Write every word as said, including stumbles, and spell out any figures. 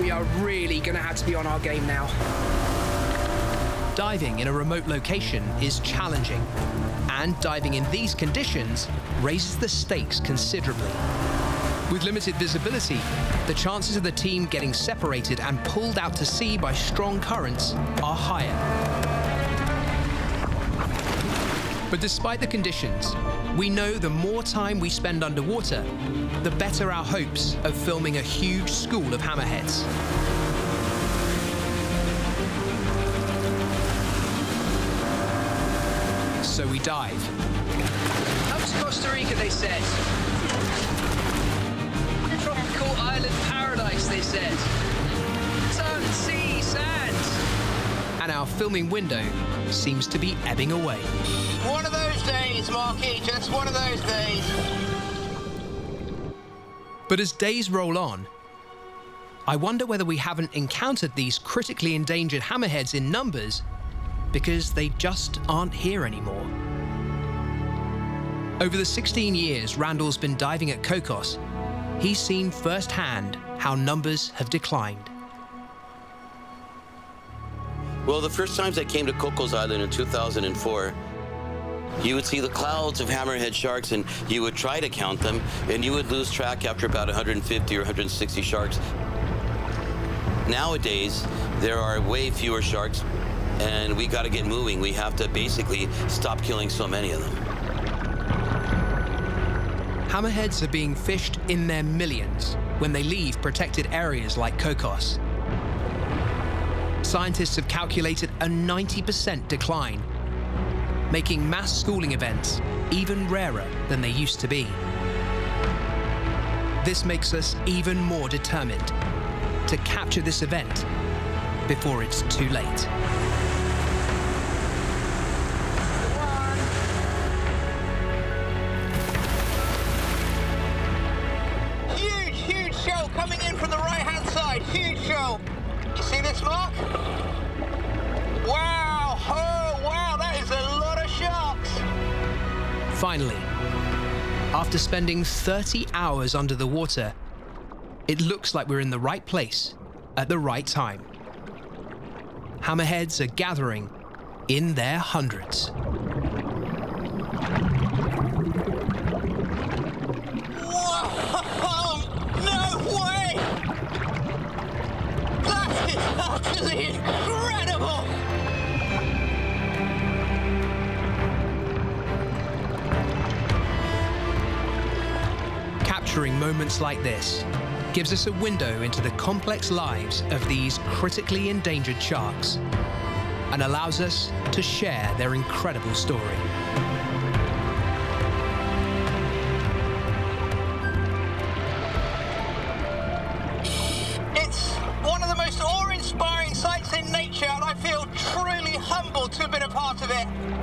We are really going to have to be on our game now. Diving in a remote location is challenging, and diving in these conditions raises the stakes considerably. With limited visibility, the chances of the team getting separated and pulled out to sea by strong currents are higher. But despite the conditions, we know the more time we spend underwater, the better our hopes of filming a huge school of hammerheads. So we dive. Up to Costa Rica, they said. Tropical island paradise, they said. Sun, sea, sand. And our filming window seems to be ebbing away. One of those days, Marky, just one of those days. But as days roll on, I wonder whether we haven't encountered these critically endangered hammerheads in numbers because they just aren't here anymore. Over the sixteen years Randall's been diving at Cocos, he's seen firsthand how numbers have declined. Well, the first times I came to Cocos Island in two thousand four, you would see the clouds of hammerhead sharks and you would try to count them and you would lose track after about one hundred fifty or one hundred sixty sharks. Nowadays, there are way fewer sharks and we got to get moving. We have to basically stop killing so many of them. Hammerheads are being fished in their millions when they leave protected areas like Cocos. Scientists have calculated a ninety percent decline, making mass schooling events even rarer than they used to be. This makes us even more determined to capture this event before it's too late. Huge, huge shoal coming in from the right-hand side. Huge shoal. You see this, Mark? Wow! Oh, wow! That is a lot of sharks. Finally, after spending thirty hours under the water, it looks like we're in the right place at the right time. Hammerheads are gathering in their hundreds. Whoa! No way! That is utterly incredible! Capturing moments like this gives us a window into the complex lives of these critically endangered sharks and allows us to share their incredible story. It's one of the most awe-inspiring sights in nature, and I feel truly humbled to have been a part of it.